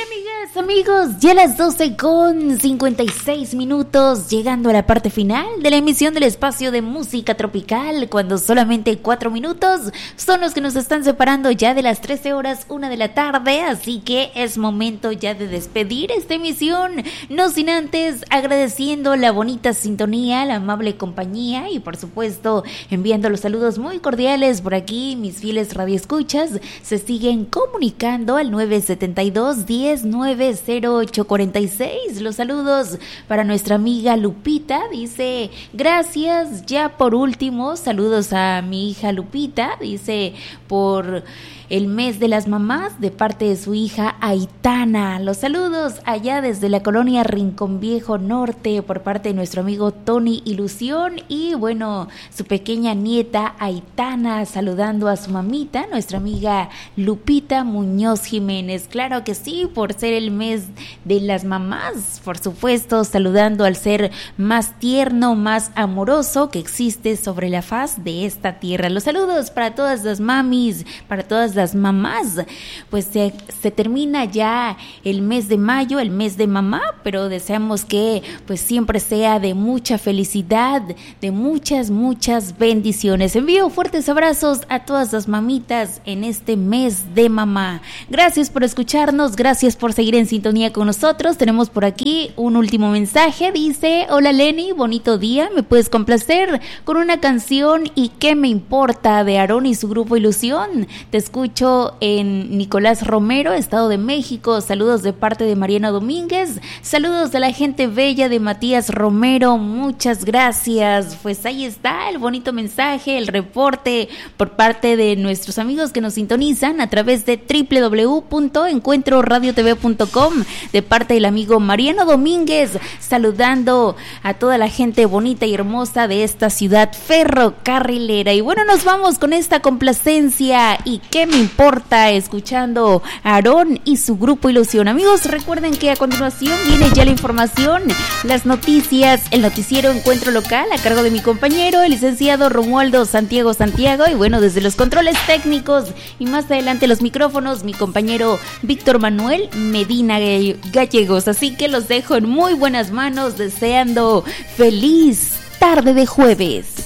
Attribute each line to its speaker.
Speaker 1: amigas, amigos, ya las 12:56, llegando a la parte final de la emisión del espacio de música tropical, cuando solamente 4 minutos son los que nos están separando ya de las 13:01 de la tarde, así que es momento ya de despedir esta emisión, no sin antes agradeciendo la bonita sintonía, la amable compañía y por supuesto enviando los saludos muy cordiales por aquí. Mis fieles radioescuchas se siguen comunicando al 972-10-90846. Los saludos para nuestra amiga Lupita, dice gracias. Ya por último, saludos a mi hija Lupita, dice por el mes de las mamás de parte de su hija Aitana. Los saludos allá desde la colonia Rincón Viejo Norte por parte de nuestro amigo Tony Ilusión y bueno, su pequeña nieta Aitana saludando a su mamita, nuestra amiga Lupita Muñoz Jiménez. Claro que sí, por ser el mes de las mamás, por supuesto, saludando al ser más tierno, más amoroso que existe sobre la faz de esta tierra. Los saludos para todas las mamis, para todas las mamás. Pues se termina ya el mes de mayo, el mes de mamá, pero deseamos que pues siempre sea de mucha felicidad, de muchas bendiciones. Envío fuertes abrazos a todas las mamitas en este mes de mamá. Gracias por escucharnos, gracias por seguir en sintonía con nosotros. Tenemos por aquí un último mensaje, dice: hola Lenny, bonito día, me puedes complacer con una canción y qué me importa de Aarón y su grupo Ilusión. Te escucho en Nicolás Romero, Estado de México. Saludos de parte de Mariano Domínguez. Saludos de la gente bella de Matías Romero. Muchas gracias. Pues ahí está el bonito mensaje, el reporte por parte de nuestros amigos que nos sintonizan a través de www.encuentroradiotv.com de parte del amigo Mariano Domínguez, saludando a toda la gente bonita y hermosa de esta ciudad ferrocarrilera. Y bueno, nos vamos con esta complacencia y qué me importa, escuchando a Aarón y su grupo Ilusión. Amigos, recuerden que a continuación viene ya la información, las noticias, el noticiero Encuentro Local a cargo de mi compañero, el licenciado Romualdo Santiago, y bueno, desde los controles técnicos y más adelante los micrófonos, mi compañero Víctor Manuel Medina Gallegos. Así que los dejo en muy buenas manos, deseando feliz tarde de jueves.